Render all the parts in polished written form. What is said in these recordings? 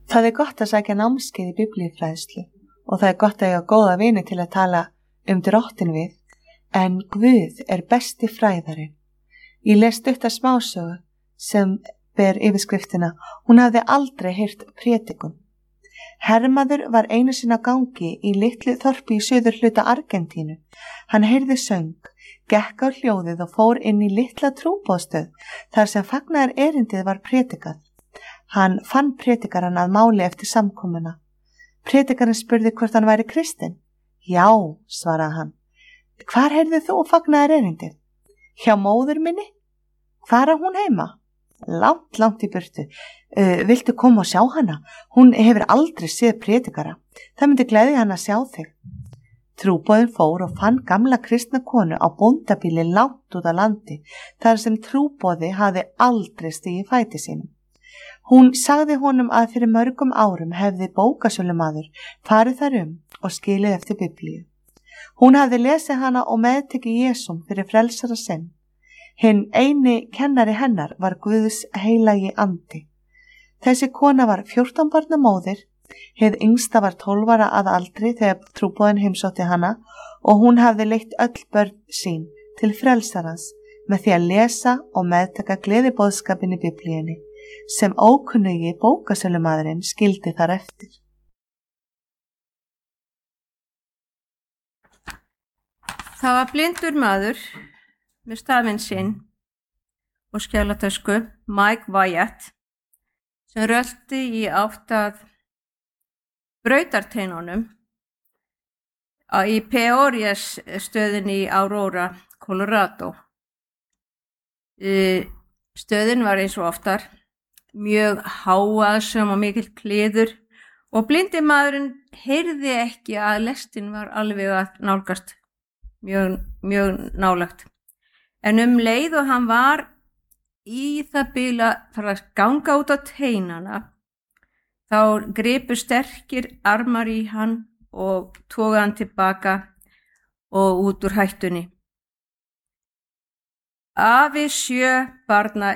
Það gott að sækja námskeið í biblíufræðslu og það gott að eiga góða vini til að tala drottin við, en Guð besti fræðarinn. Ég les stutta smásögu sem ber yfirskriftina Hún hafði aldrei heyrt prédikun. Hermaður var einu sinni á gangi í litlu þorpi í suðurhluta Argentínu. Hann heyrði söng, gekk á hljóðið og fór inn í litla trúboðstöð þar sem fagnaðar erindið var prédikað. Hann fann prédikarann að máli eftir samkomuna. Prédikarinn spurði hvort hann væri kristinn. Já, svaraði hann. Hvar heyrðir þú fagnaðar erindið? Hjá móður minni? Hvar á hún heima? Langt í burtu. Viltu koma og sjá hana? Hún hefur aldrei séð prédikara. Það myndi gleðja hann að sjá þig. Trúboðinn fór og fann gamla kristna konu á bóndabíli langt út á landi, þar sem trúboði hafði aldrei stigið fæti sínum. Hún sagði honum að fyrir mörgum árum hefði bókasölumaður farið þar og skilið eftir Biblíu. Hún hafði lesið hana og meðtekið Jesúm fyrir frelsara sinn. Hinn eini kennari hennar var Guðs heilagi andi. Þessi kona var 14 barna móðir, hið yngsta var 12 ára að aldri þegar trúboðinn heimsótti hana og hún hafði leitt öll börn sín til frelsarans með því að lesa og meðtaka gleðiboðskapinn í Biblíunni, sem ókunnugi bókasölumaðurinn skildi þar eftir. Það var blindur maður með stafinn sinn og skjalatösku, Mike Wyatt, sem rölti í átt að brautarteinunum í Peoria stöðinni í Aurora, Colorado. Stöðin var eins og oftar mjög háaðsöm og mikill kliður og blindi maðurinn heyrði ekki að lestin var alveg að nálgast mjög nálagt. En leið og hann var í það bil að fara að ganga út á teinana, þá gripu sterkir armar í hann og toga hann tilbaka og út úr hættunni. Afi 7 barna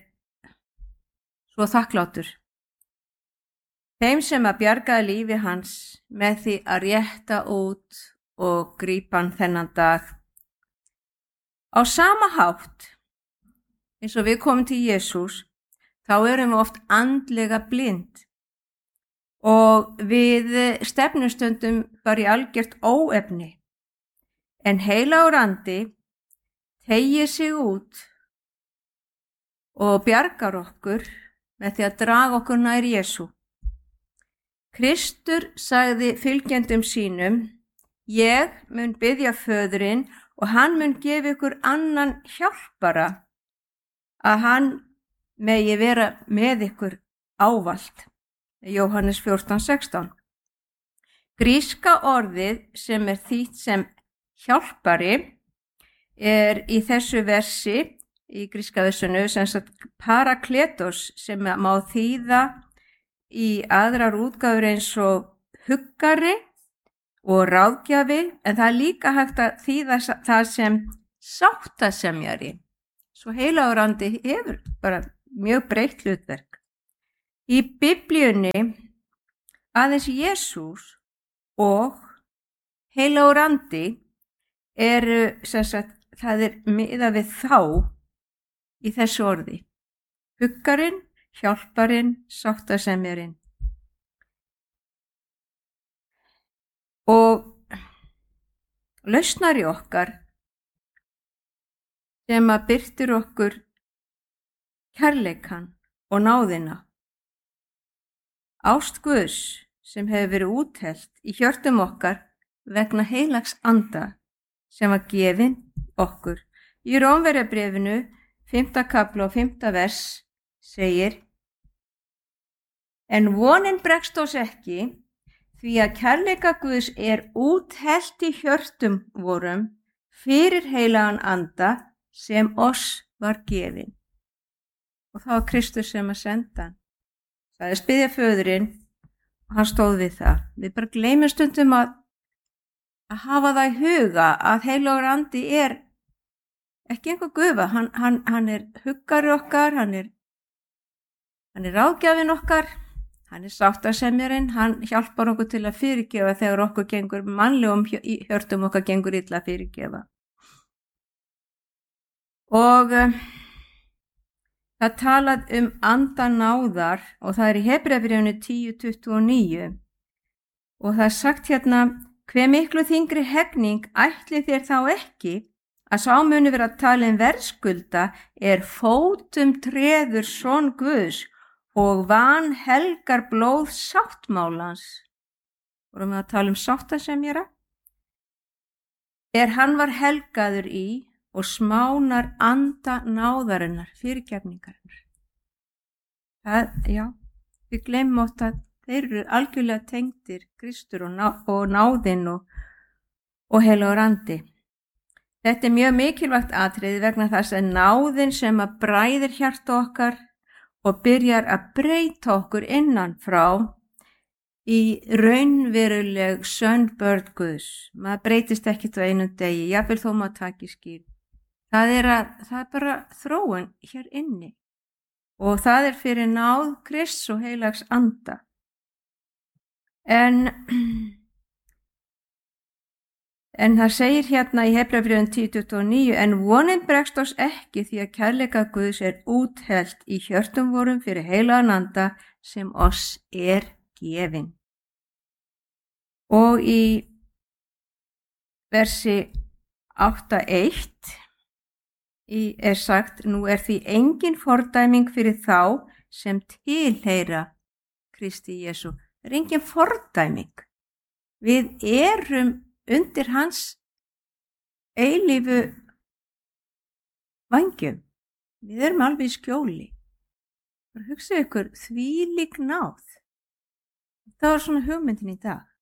svo þakklátur. Þeim sem að bjargaði lífi hans með því að rétta út og grípa hann þennan dag. Á sama hátt, eins og við komum til Jesús, þá erum við oft andlega blind og við stefnum stundum bara í algjört óefni. En heilagur andi teygir sig út og bjargar okkur með því að draga okkur nær Jesú. Kristur sagði fylgjendum sínum: Ég mun biðja föðurinn og hann mun gefa ykkur annan hjálpara, að hann megi vera með ykkur ávallt. Jóhannes 14:16. Gríska orðið sem þýtt sem hjálpari í þessu versi, í gríska versunu, sem sagt parakletos, sem má þýða í aðrar útgáfur eins og huggari og ráðgjafi, en það líka hægt að þýða það sem sáttasemjari. Svo heilagur andi hefur bara mjög breytt hlutverk. Í Biblíunni aðeins Jesús og heilagur andi sem sagt, það miðað við þá í þessu orði. Huggarinn, hjálparinn, sáttasemjarinn. Og lausnari okkar sem að birtir okkur kærleikan og náðina. Ást Guðs sem hefur verið úthellt í hjörtum okkar vegna heilags anda sem var gefin okkur. Í Rómverjabréfinu 5. kafla og 5. vers segir: En vonin bregst oss ekki, því að kærleika Guðs úthellt í hjörtum vorum fyrir heilagan anda sem oss var gefin. Og það var Kristus sem að senda hann. Það spyðja föðurinn og hann stóð við það. Við bara gleymum stundum að hafa það í huga að heilagur andi ekki einhver gufa. Hann huggari okkar, hann ráðgjafinn okkar, Hann er sáttasemjarinn, hann hjálpar okkur til að fyrirgefa þegar okkur gengur mannlegum hjörtum okkar gengur illa að fyrirgefa. Og það talað andanáðar og það er í Hebreabréfinu 10:29 og það er sagt hérna: hve miklu þyngri hegning ætli þér þá ekki að sá muni vera talin verðskulda fótum treður son Guðs og vanhelgar blóð sáttmálans. Vorum við að tala sáttasemjara? Hann var helgaður í og smánar anda náðarinnar, fyrirgefningarinnar. Við gleymum oft að þeir eru algjörlega tengdir Kristur og náðinn og heilagur andi. Þetta er mjög mikilvægt atriði vegna þess að náðinn sem að bræðir hjarta okkar og byrjar að breyta okkur innan frá í raunveruleg sönn börn Guðs. Maður breytist ekkert á einum degi, jafnvel þó maður taki skil. Það er bara þróun hér inni og það er fyrir náð Krists og heilags anda. En það segir hérna í Hebreabréfinu 10:29: en vonin bregst oss ekki því að kærleika Guðs úthellt í hjörtum vorum fyrir heilagan anda sem oss gefin. Og í versi 8:1 sagt: nú því engin fordæming fyrir þá sem tilheyra Kristi Jesú. Það er engin fordæming. Við erum undir hans eilífu vængjum. Við erum alveg í skjóli. Hugsið ykkur þvílík náð. Það var svona hugmyndin í dag.